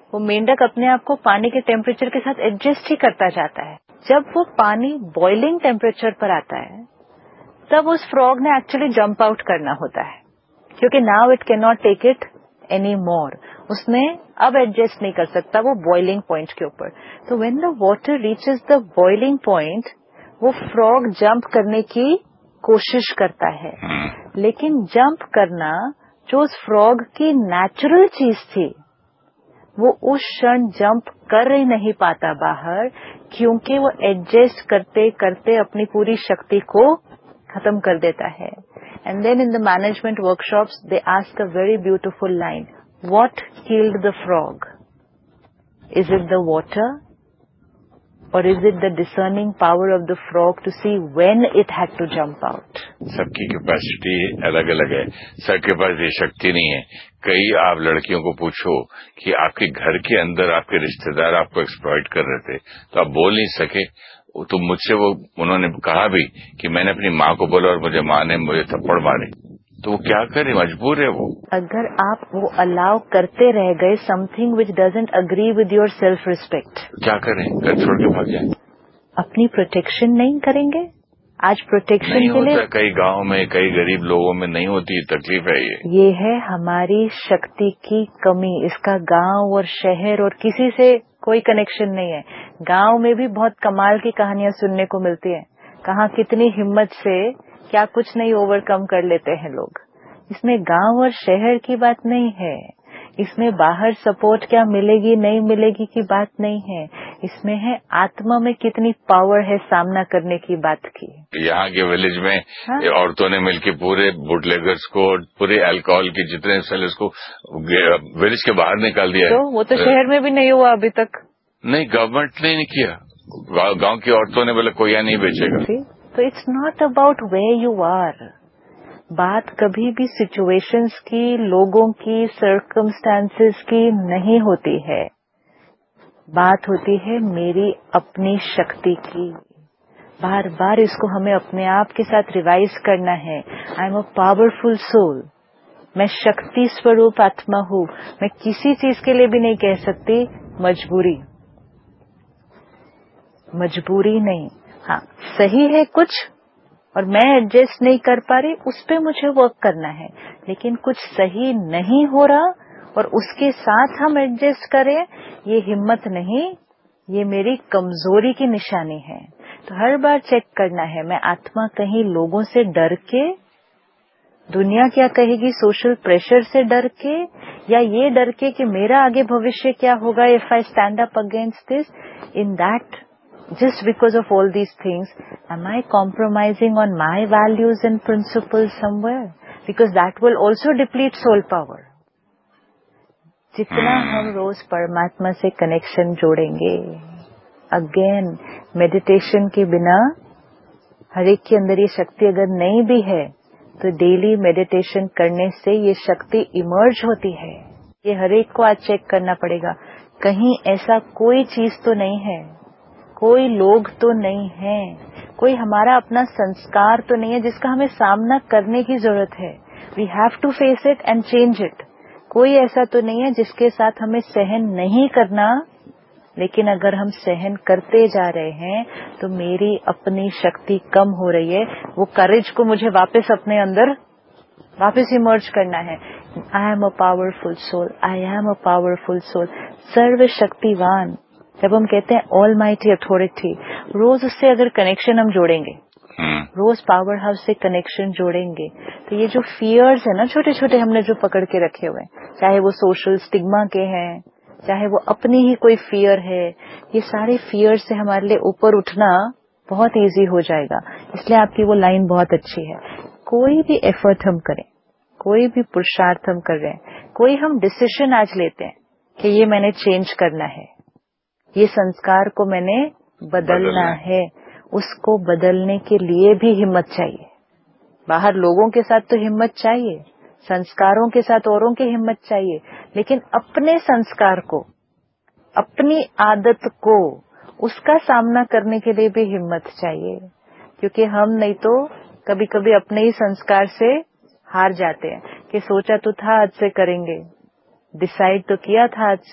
वो मेंढक अपने आप को पानी के टेम्परेचर के साथ एडजस्ट ही करता जाता है। जब वो पानी बॉइलिंग टेम्परेचर पर आता है तब उस फ्रॉग ने एक्चुअली जंप आउट करना होता है, क्योंकि now it can not take it any more. उसने अब एडजस्ट नहीं कर सकता वो बॉइलिंग पॉइंट के ऊपर। तो when the water reaches the boiling point, वो फ्रॉग जंप करने की कोशिश करता है, लेकिन जंप करना जो उस फ्रॉग की नेचुरल चीज थी, वो उस क्षण जंप कर ही नहीं पाता बाहर, क्योंकि वो एडजस्ट करते करते अपनी पूरी शक्ति को खत्म कर देता है। And then in the management workshops they ask a very beautiful line, what killed the frog? Is it the water or is it the discerning power of the frog to see when it had to jump out? सबकी capacity अलग अलग है, सबके पास ये शक्ति नहीं है। कई आप लड़कियों को पूछो कि आपके घर के अंदर आपके रिश्तेदार आपको एक्सप्लॉइट कर रहे थे तो आप बोल नहीं सके, तो मुझसे उन्होंने कहा भी कि मैंने अपनी माँ को बोला और माँ ने मुझे थप्पड़ मारे, तो वो क्या करे, मजबूर है वो। अगर आप वो अलाउ करते रह गए something which doesn't agree with your self respect, क्या करें? घर छोड़ के भाग जाए? अपनी प्रोटेक्शन नहीं करेंगे। आज प्रोटेक्शन के लिए कई गांव में, कई गरीब लोगों में नहीं होती, तकलीफ है ये है हमारी शक्ति की कमी। इसका गांव और शहर और किसी से कोई कनेक्शन नहीं है। गांव में भी बहुत कमाल की कहानियां सुनने को मिलती है, कहाँ कितनी हिम्मत से क्या कुछ नहीं ओवरकम कर लेते हैं लोग। इसमें गांव और शहर की बात नहीं है, इसमें बाहर सपोर्ट क्या मिलेगी नहीं मिलेगी की बात नहीं है, इसमें है आत्मा में कितनी पावर है सामना करने की बात की। यहाँ के विलेज में औरतों ने मिलकर पूरे बुटलेगर्स को, पूरे अल्कोहल के जितने सेलर्स को विलेज के बाहर निकाल दिया है। तो वो तो शहर में भी नहीं हुआ अभी तक। नहीं, गवर्नमेंट ने नहीं किया, गांव की औरतों ने बोला कोई यहाँ नहीं बेचेगा। तो it's not about where you are. बात कभी भी सिचुएशंस की, लोगों की, सर्कमस्टांसेस की नहीं होती है। बात होती है मेरी अपनी शक्ति की। बार बार इसको हमें अपने आप के साथ रिवाइज करना है। I am a powerful soul. मैं शक्ति स्वरूप आत्मा हूँ। मैं किसी चीज के लिए भी नहीं कह सकती मजबूरी नहीं। हाँ, सही है कुछ और मैं एडजस्ट नहीं कर पा रही, उस पे मुझे वर्क करना है। लेकिन कुछ सही नहीं हो रहा और उसके साथ हम एडजस्ट करें, ये हिम्मत नहीं, ये मेरी कमजोरी की निशानी है। तो हर बार चेक करना है, मैं आत्मा कहीं लोगों से डर के, दुनिया क्या कहेगी, सोशल प्रेशर से डर के, या ये डर के कि मेरा आगे भविष्य क्या होगा if I stand up against this. In that, just because of all these things, am I compromising on my values and principles somewhere? Because that will also deplete soul power. जितना हम रोज परमात्मा से कनेक्शन जोड़ेंगे, again meditation के बिना हर एक के अंदर ये शक्ति अगर नहीं भी है तो डेली मेडिटेशन करने से ये शक्ति इमर्ज होती है। ये हर एक को आज चेक करना पड़ेगा, कहीं ऐसा कोई चीज तो नहीं है, कोई लोग तो नहीं है, कोई हमारा अपना संस्कार तो नहीं है जिसका हमें सामना करने की जरूरत है। We have to face it and change it. कोई ऐसा तो नहीं है जिसके साथ हमें सहन नहीं करना, लेकिन अगर हम सहन करते जा रहे हैं तो मेरी अपनी शक्ति कम हो रही है। वो करेज को मुझे वापस अपने अंदर वापस इमर्ज करना है। I am a powerful soul, I am a powerful soul, सर्वशक्तिवान। जब हम कहते हैं ऑल माइटी अथॉरिटी, रोज उससे अगर कनेक्शन हम जोड़ेंगे, रोज पावर हाउस से कनेक्शन जोड़ेंगे, तो ये जो फियर्स है ना, छोटे छोटे हमने जो पकड़ के रखे हुए हैं, चाहे वो सोशल स्टिग्मा के हैं, चाहे वो अपनी ही कोई फियर है, ये सारे फियर से हमारे लिए ऊपर उठना बहुत इजी हो जाएगा। इसलिए आपकी वो लाइन बहुत अच्छी है। कोई भी एफर्ट हम करें, कोई भी पुरुषार्थ हम कर रहे हैं, कोई हम डिसीजन आज लेते हैं कि ये मैंने चेंज करना है, ये संस्कार को मैंने बदलना है, उसको बदलने के लिए भी हिम्मत चाहिए। बाहर लोगों के साथ तो हिम्मत चाहिए, संस्कारों के साथ औरों की हिम्मत चाहिए, लेकिन अपने संस्कार को, अपनी आदत को, उसका सामना करने के लिए भी हिम्मत चाहिए। क्योंकि हम नहीं तो कभी कभी अपने ही संस्कार से हार जाते हैं कि सोचा तो था आज से करेंगे, डिसाइड तो किया था आज